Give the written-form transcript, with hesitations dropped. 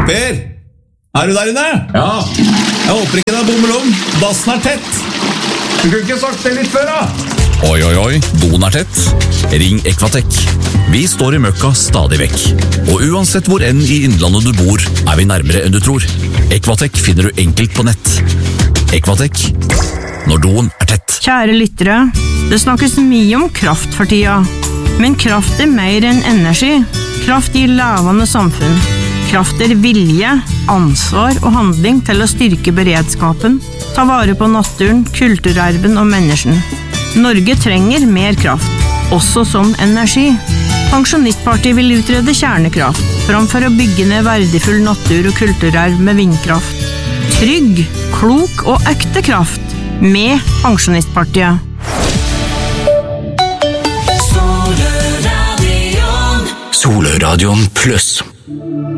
Per, er du der inne? Ja. Jeg håper ikke det er bommelom. Dassen er tett. Du kunne ikke sagt det litt før, da. Oi, doen er tett. Ring Equatec. Vi står i møkka stadig vekk. Og uansett hvor enn i innlandet du bor, er vi nærmere enn du tror. Equatec finner du enkelt på nett. Equatec, når doen er tett. Kjære lyttere, det snakkes mye om kraft for tida. Men kraft er mer enn energi. Kraft gir levende samfunn. Kraft er vilje, ansvar og handling til å styrke beredskapen, ta vare på naturen, kulturarven og menneskene. Norge trenger mer kraft, også som energi. Pensjonistpartiet vil utrede kjernekraft, framfor å bygge ned verdifull natur og kulturarv med vindkraft. Trygg, klok og ekte kraft med Pensjonistpartiet. Soløradion Pluss.